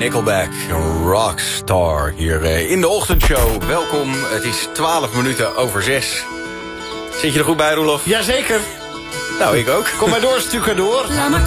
Nickelback, Rockstar, hier in de ochtendshow. Welkom, het is 12 minuten over 6. Zit je er goed bij, Roelof? Jazeker. Nou, ik ook. Kom maar door, stukken door.